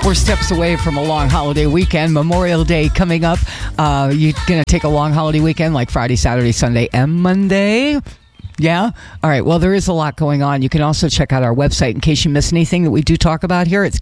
We're steps away from a long holiday weekend. Memorial Day coming up. You going to take a long holiday weekend like Friday, Saturday, Sunday, and Monday? Yeah? All right. Well, there is a lot going on. You can also check out our website in case you miss anything that we do talk about here. It's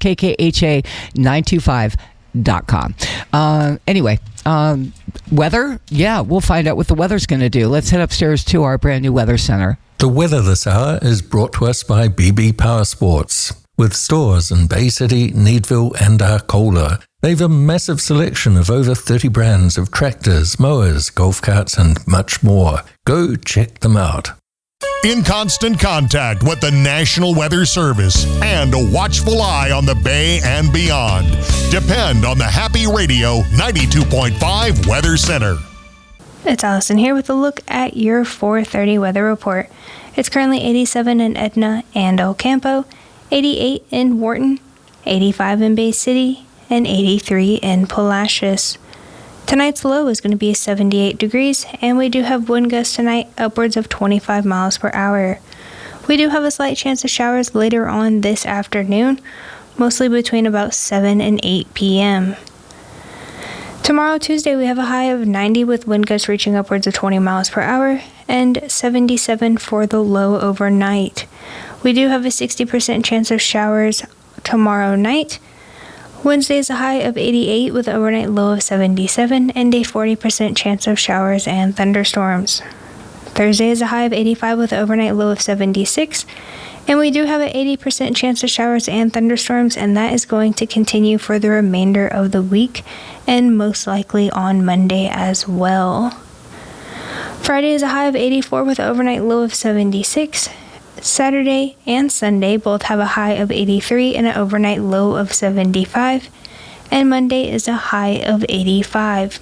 kkha925.com. Anyway, weather? Yeah, we'll find out what the weather's going to do. Let's head upstairs to our brand new weather center. The weather this hour is brought to us by BB Power Sports. With stores in Bay City, Needville, and Arcola, they've a massive selection of over 30 brands of tractors, mowers, golf carts, and much more. Go check them out. In constant contact with the National Weather Service and a watchful eye on the Bay and beyond. Depend on the Happy Radio 92.5 Weather Center. It's Allison here with a look at your 4:30 weather report. It's currently 87 in Edna and El Campo, 88 in Wharton, 85 in Bay City, and 83 in Palacios. Tonight's low is going to be 78 degrees, and we do have wind gusts tonight upwards of 25 miles per hour. We do have a slight chance of showers later on this afternoon, mostly between about 7 and 8 p.m. Tomorrow, Tuesday, we have a high of 90 with wind gusts reaching upwards of 20 miles per hour, and 77 for the low overnight. We do have a 60% chance of showers tomorrow night. Wednesday is a high of 88 with an overnight low of 77 and a 40% chance of showers and thunderstorms. Thursday is a high of 85 with an overnight low of 76, and we do have an 80% chance of showers and thunderstorms, and that is going to continue for the remainder of the week and most likely on Monday as well. Friday is a high of 84 with an overnight low of 76. Saturday and Sunday both have a high of 83 and an overnight low of 75, and Monday is a high of 85.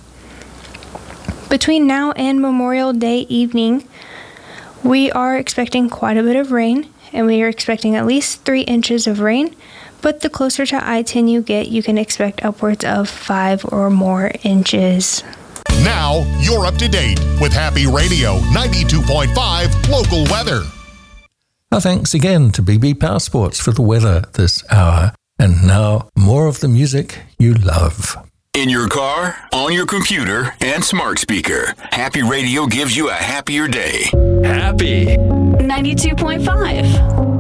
Between now and Memorial Day evening, we are expecting quite a bit of rain, and we are expecting at least 3 inches of rain, but the closer to I-10 you get, you can expect upwards of 5 or more inches. Now, you're up to date with Happy Radio 92.5 local weather. Our thanks again to BB Power Sports for the weather this hour. And now, more of the music you love. In your car, on your computer, and smart speaker, Happy Radio gives you a happier day. Happy 92.5.